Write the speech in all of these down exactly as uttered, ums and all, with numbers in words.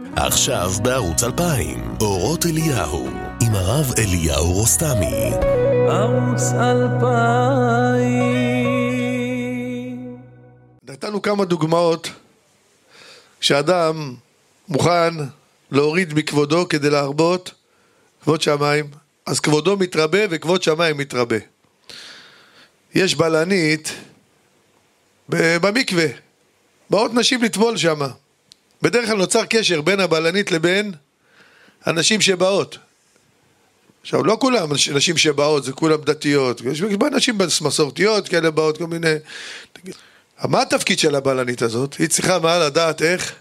עכשיו בערוץ אלפיים, אורות אליהו, עם הרב אליהו רוסטמי. ערוץ אלפיים. נתנו כמה דוגמאות שאדם מוכן להוריד מכבודו כדי להרבות כבוד שמיים, אז כבודו מתרבה וכבוד שמיים מתרבה. יש בלנית במקווה, באות נשים לטבול שם. בדרך כלל נוצר קשר בין הבלנית לבין הנשים שבאות. עכשיו, לא כולם נשים שבאות, זה כולם דתיות. יש נשים מסורתיות כאלה באות, כל מיני... מה התפקיד של הבלנית הזאת? היא צריכה מה לדעת איך?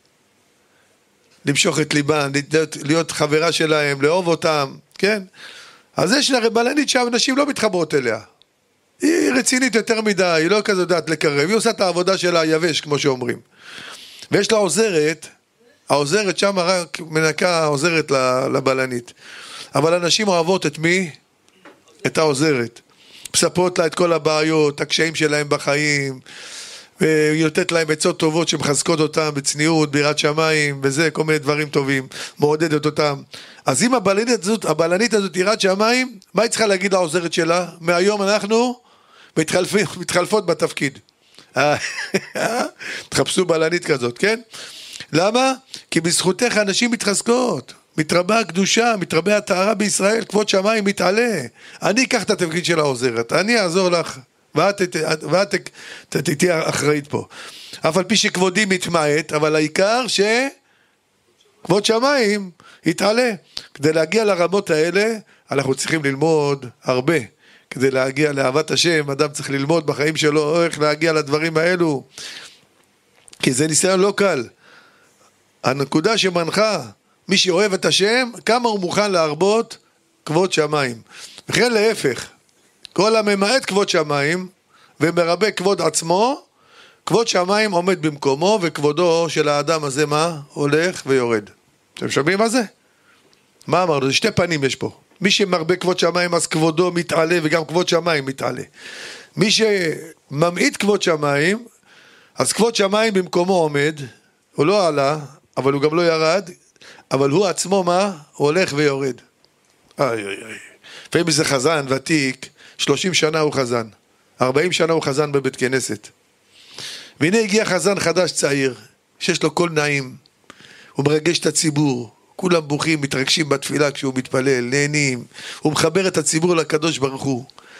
למשוך את ליבן, להיות חברה שלהם, לאהוב אותם, כן? אז יש לה בלנית שהנשים לא מתחברות אליה. היא רצינית יותר מדי, היא לא כזו יודעת לקרב, היא עושה את העבודה שלה יבש, כמו שאומרים. ויש לה עוזרת, העוזרת שם רק מנקה העוזרת לבלנית. אבל הנשים אוהבות את מי? את העוזרת. מספרות לה את כל הבעיות, הקשיים שלהם בחיים, והיא נותנת להם עצות טובות שמחזקות אותם בצניעות, ביראת שמיים, וזה, כל מיני דברים טובים, מעודדת אותם. אז אם הבלנית הזאת, הבלנית הזאת יראת שמיים, מה היא צריכה להגיד לעוזרת שלה? מהיום אנחנו מתחלפים, מתחלפות בתפקיד. תחפשו בלנית כזאת, כן? למה? כי בזכותך אנשים מתחזקות, מתרבה הקדושה, מתרבה הטהרה בישראל, כבוד שמיים מתעלה. אני אקח את התפקיד של העוזרת, אני אעזור לך, ואת, ואת תהיה אחראית פה. אף על פי שכבודי מתמעט, אבל העיקר שכבוד שמיים יתעלה. כדי להגיע לרמות האלה, אנחנו צריכים ללמוד הרבה. כדי להגיע לאהבת השם, אדם צריך ללמוד בחיים שלו איך להגיע לדברים האלו, כי זה ניסיון לא קל. הנקודה שמנחה, מי שאוהב את השם, כמה הוא מוכן להרבות כבוד שמיים. וכן להפך, כל הממעט כבוד שמיים, ומרבה כבוד עצמו, כבוד שמיים עומד במקומו, וכבודו של האדם הזה מה? הולך ויורד. אתם שומעים מה זה? מה אמרנו? זה שתי פנים יש פה. מי שמרבה כבוד שמיים אז כבודו מתעלה וגם כבוד שמיים מתעלה. מי שממעיט כבוד שמיים אז כבוד שמיים במקומו עומד, הוא לא עלה אבל הוא גם לא ירד, אבל הוא עצמו מה? הוא הולך ויורד. איי איי איי. לפעמים זה חזן ותיק, שלושים שנה הוא חזן, ארבעים שנה הוא חזן בבית כנסת. והנה הגיע חזן חדש צעיר, שיש לו קול נעים, הוא מרגש את הציבור, כולם בוכים, מתרגשים בתפילה כשהוא מתפלל, נהנים, הוא מחבר את הציבור לקדוש ברוך הוא.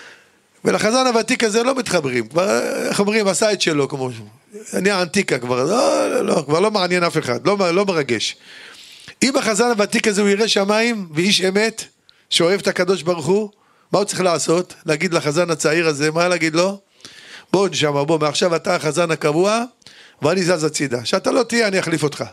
ולחזן הוותיק הזה לא מתחברים, כבר, איך אומרים, עשה את שלו, כמו אני האנטיקה כבר, לא, לא, לא, כבר לא מעניין אף אחד, לא, לא מרגש. אם החזן הוותיק הזה הוא ירא שמיים ואיש אמת, שאוהב את הקדוש ברוך הוא, מה הוא צריך לעשות? להגיד לחזן הצעיר הזה, מה להגיד לו? בוא נשמע, בוא, מעכשיו אתה החזן הקבוע, ואני זז הצידה. שאתה לא תהיה, אני אחליף אותך.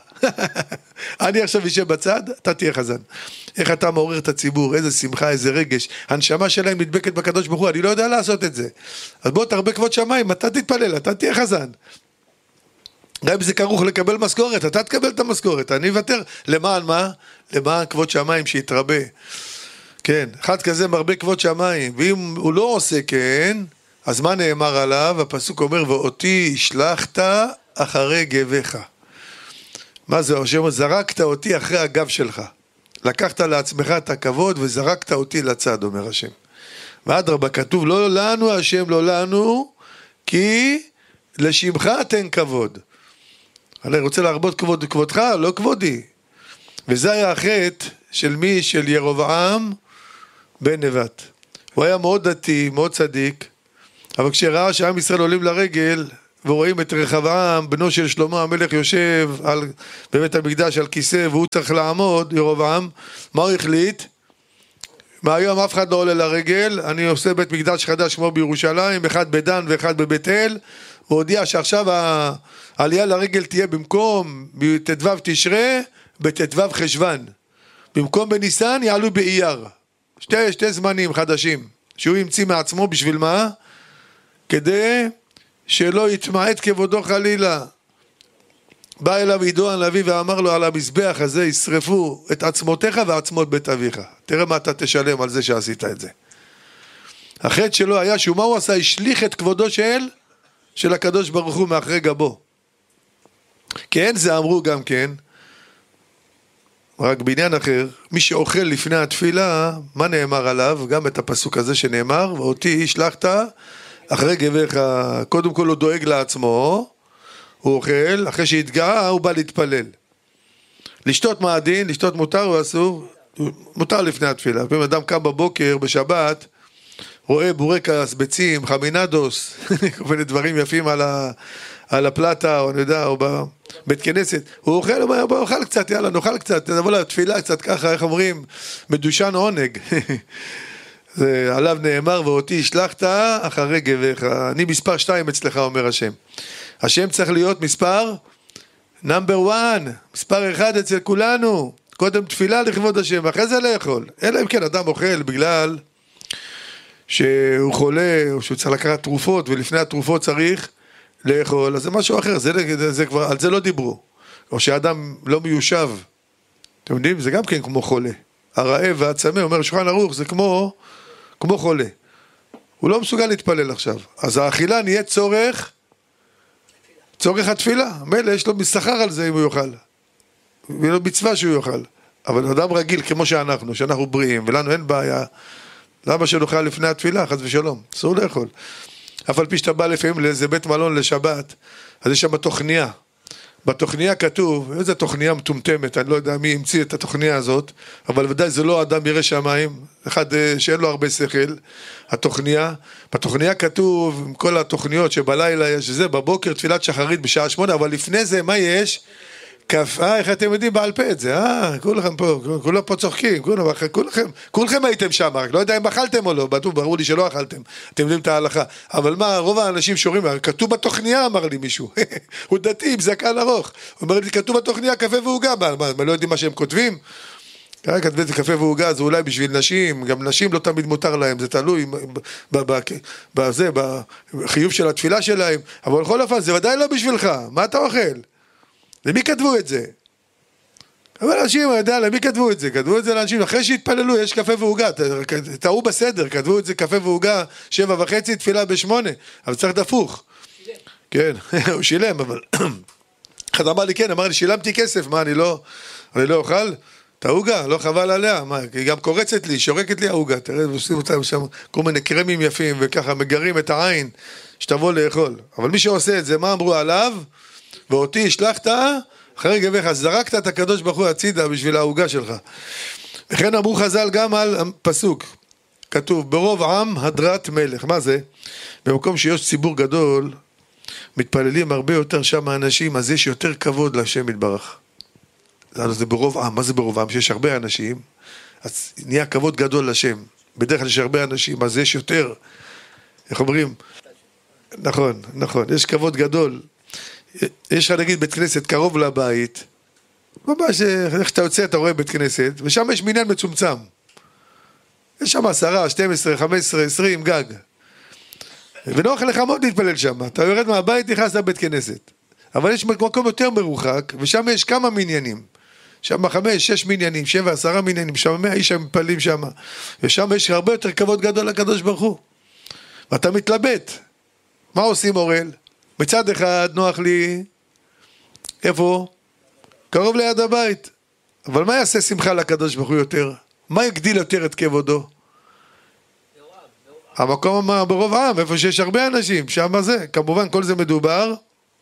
אני עכשיו ישב בצד, אתה תהיה חזן. איך אתה מעורר את הציבור, איזה שמחה, איזה רגש. הנשמה שלהם מתבקת בקדוש ברוך הוא, אני לא יודע לעשות את זה. אז בוא תרבה כבוד שמיים, אתה תתפלל, אתה תהיה חזן. גם אם זה כרוך לקבל משכורת, אתה תקבל את המשכורת, אני אוותר. למען מה? למען כבוד שמיים שיתרבה. כן, אחד כזה מרבה כבוד שמיים, ואם הוא לא עושה כן, אז מה נאמר עליו? הפסוק אומר, ואותי השלחת אחרי גבך. מה זה? השם, זרקת אותי אחרי הגב שלך. לקחת לעצמך את הכבוד וזרקת אותי לצד, אומר השם. ואדרבה, כתוב, לא לנו השם, לא לנו, כי לשמך תן כבוד. אני רוצה להרבות כבוד, כבודך, לא כבודי. וזה היה החטא של מי? של ירבעם בן נבט. הוא היה מאוד דתי, מאוד צדיק, אבל כשראה שעם ישראל עולים לרגל, ורואים את רחבעם, בנו של שלמה המלך יושב על, בבית המקדש על כיסא, והוא צריך לעמוד, ירבעם, מה הוא החליט? מהיום אף אחד לא עולה לרגל, אני עושה בית מקדש חדש כמו בירושלים, אחד בדן ואחד בבית אל, הוא הודיע שעכשיו העלייה לרגל תהיה במקום בתתוו תשרה, בתתוו חשבן. במקום בניסן יעלו באייר. שתי, שתי זמנים חדשים, שהוא ימציא מעצמו בשביל מה? כדי שלא יתמעט כבודו חלילה. בא אליו עידו הנביא ואמר לו, על המזבח הזה ישרפו את עצמותיך ועצמות בית אביך. תראה מה אתה תשלם על זה שעשית את זה. החטא שלו היה שהוא, מה הוא עשה? השליך את כבודו של, של הקדוש ברוך הוא מאחרי גבו. כן, זה אמרו גם כן, רק בעניין אחר, מי שאוכל לפני התפילה, מה נאמר עליו? גם את הפסוק הזה שנאמר, ואותי השלחת אחרי גביך, קודם כל הוא דואג לעצמו, הוא אוכל, אחרי שהתגאה הוא בא להתפלל. לשתות מה הדין, לשתות מותר או אסור? מותר לפני התפילה. פעמים אדם קם בבוקר, בשבת, רואה בורקס, ביצים, חמינדוס, כל מיני דברים יפים על, ה, על הפלטה, או אני יודע, או בבית כנסת. הוא אוכל, הוא אומר, בוא אוכל קצת, יאללה, נאכל קצת, נבוא לתפילה קצת ככה, איך אומרים, מדושן עונג. זה עליו נאמר, ואותי השלחת אחרי גביך. אני מספר שתיים אצלך, אומר השם. השם צריך להיות מספר נאמבר וואן, מספר אחד אצל כולנו. קודם תפילה לכבוד השם, אחרי זה לאכול. אלא אם כן אדם אוכל בגלל שהוא חולה, או שהוא צריך לקחת תרופות, ולפני התרופות צריך לאכול, אז זה משהו אחר, זה, זה, זה כבר, על זה לא דיברו. או שאדם לא מיושב. אתם יודעים, זה גם כן כמו חולה. הרעב והצמא, אומר שולחן ערוך, זה כמו, כמו חולה. הוא לא מסוגל להתפלל עכשיו. אז האכילה נהיה צורך, צורך התפילה. מילא יש לו מסחר על זה אם הוא יאכל. ויש לו מצווה שהוא יאכל. אבל אדם רגיל כמו שאנחנו, שאנחנו בריאים, ולנו אין בעיה. למה שנאכל לפני התפילה, חס ושלום? אסור לאכול. אף על פי שאתה בא לפעמים לאיזה בית מלון לשבת, אז יש שם תוכניה. בתוכניה כתוב, איזו תוכניה מטומטמת, אני לא יודע מי המציא את התוכניה הזאת, אבל ודאי זה לא אדם ירא שמיים, אחד שאין לו הרבה שכל, התוכניה. בתוכניה כתוב, עם כל התוכניות שבלילה יש, זה בבוקר תפילת שחרית בשעה שמונה, אבל לפני זה מה יש? אה, איך אתם יודעים בעל פה את זה? אה, כולכם פה, כולם פה צוחקים, כולכם, כולכם הייתם שם, רק לא יודע אם אכלתם או לא, ברור לי שלא אכלתם, אתם יודעים את ההלכה, אבל מה, רוב האנשים שומרים, כתוב בתוכניה, אמר לי מישהו, הוא דתי, זקן ארוך, הוא אומר לי, כתוב בתוכניה קפה והוגה, מה, לא יודעים מה שהם כותבים? כתבי את זה קפה והוגה, זה אולי בשביל נשים, גם נשים לא תמיד מותר להם, זה תלוי בזה, בחיוב של התפילה שלהם, אבל בכל אופן, זה ודאי לא בשבילך, מה אתה אוכל? למי כתבו את זה? אבל אנשים, אני יודע, למי כתבו את זה? כתבו את זה לאנשים, אחרי שהתפללו, יש קפה והוגה, תראו בסדר, כתבו את זה קפה והוגה, שבע וחצי, תפילה בשמונה, אבל צריך דפוך. כן, הוא שילם, אבל... אחד אמר לי, כן, אמר לי, שילמתי כסף, מה, אני לא, אני לא אוכל? את ההוגה, לא חבל עליה, מה, היא גם קורצת לי, שורקת לי ההוגה, תראה, עושים אותם שם, כל מיני קרמים יפים, וככה מגרים את העין, שתבוא לאכול. אבל מי שעושה את זה, מה אמרו עליו? ואותי השלחת, אחרי גביך, זרקת את הקדוש ברוך הוא הצידה בשביל ההוגה שלך. וכן אמרו חז"ל גם על פסוק, כתוב, ברוב עם הדרת מלך. מה זה? במקום שיש ציבור גדול, מתפללים הרבה יותר שם האנשים, אז יש יותר כבוד להשם יתברך. זה ברוב עם, מה זה ברוב עם? שיש הרבה אנשים, אז נהיה כבוד גדול לשם. בדרך כלל יש הרבה אנשים, אז יש יותר, איך אומרים? נכון, נכון, יש כבוד גדול. יש לך נגיד בית כנסת קרוב לבית, ממש איך שאתה יוצא אתה רואה בית כנסת, ושם יש מניין מצומצם. יש שם עשרה, שתים עשרה, חמש עשרה, עשרים גג. ונוח לך מאוד להתפלל שם. אתה יורד מהבית, נכנס לבית כנסת. אבל יש מקום יותר מרוחק, ושם יש כמה מניינים. שם חמש, שש מניינים, שבע, עשרה מניינים, שם מאה איש מתפללים שם. ושם יש הרבה יותר כבוד גדול לקדוש ברוך הוא. ואתה מתלבט. מה עושים אורל? מצד אחד נוח לי, איפה? קרוב ליד הבית. אבל מה יעשה שמחה לקדוש ברוך הוא יותר? מה יגדיל יותר את כבודו? המקום ברוב העם, איפה שיש הרבה אנשים, שם זה. כמובן כל זה מדובר,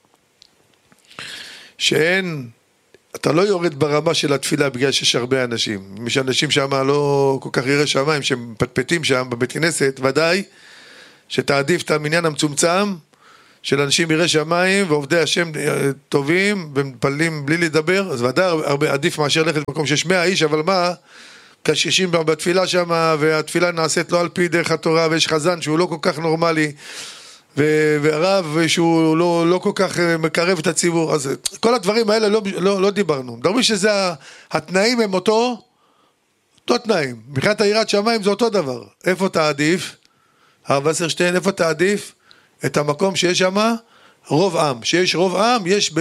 שאין, אתה לא יורד ברמה של התפילה בגלל שיש הרבה אנשים. יש אנשים שם לא כל כך ירא שמיים, שמפטפטים שם בבית כנסת, ודאי שתעדיף את המניין המצומצם, של אנשים ירא שמיים ועובדי השם טובים ומפללים בלי לדבר, אז ודאי הרבה עדיף מאשר ללכת במקום שיש מאה איש, אבל מה? קשישים בתפילה שם, והתפילה נעשית לא על פי דרך התורה, ויש חזן שהוא לא כל כך נורמלי, והרב שהוא לא, לא כל כך מקרב את הציבור, אז כל הדברים האלה לא, לא, לא דיברנו. דרמי שזה התנאים הם אותו, אותו תנאים. מבחינת היראת שמיים זה אותו דבר. איפה תעדיף? הרב וסרשטיין, איפה תעדיף? את המקום שיש שם רוב עם, שיש רוב עם, יש